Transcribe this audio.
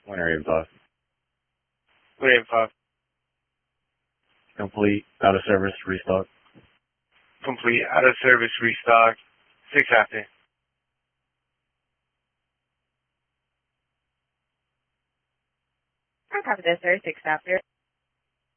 Winter 85. Winter 85. Complete, out of service, restock. Complete, out of service, restock. 6 after. I copy this, sir. 6 after.